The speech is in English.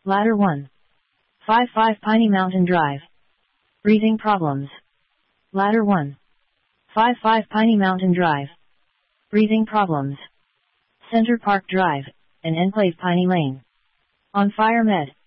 Ladder 1. 55 Piney Mountain Drive. Breathing problems. Ladder 1. 55 Piney Mountain Drive. Breathing problems. Center Park Drive, and Enclave Piney Lane. On Fire Med.